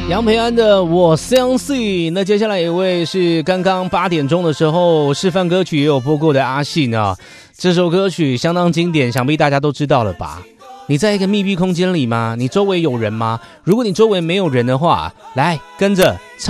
杨培安的我相信。那接下来一位是刚刚8点钟的时候示范歌曲也有播过的阿信啊，这首歌曲相当经典，想必大家都知道了吧。你在一个密闭空间里吗？你周围有人吗？如果你周围没有人的话，来跟着唱